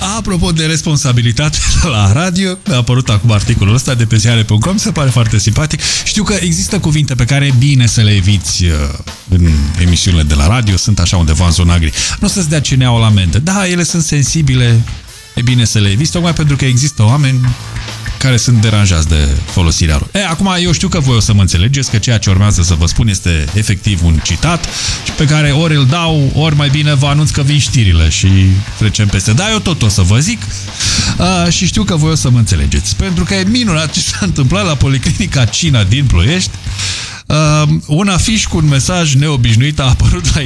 Apropo de responsabilitate la radio, a apărut acum articolul ăsta de pe ziare.com, se pare foarte simpatic. Știu că există cuvinte pe care e bine să le eviți în emisiunile de la radio, sunt așa undeva în zona gri. Nu o să-ți dea CNA-ul la amendă. Da, ele sunt sensibile, e bine să le eviți, tocmai pentru că există oameni care sunt deranjați de folosirea lor. Acum eu știu că voi o să mă înțelegeți că ceea ce urmează să vă spun este efectiv un citat pe care ori îl dau, ori mai bine vă anunț că vin știrile și trecem peste. Dar eu tot o să vă zic și știu că voi o să mă înțelegeți. Pentru că e minunat ce s-a întâmplat la Policlinica Cina din Ploiești. Un afiș cu un mesaj neobișnuit a apărut la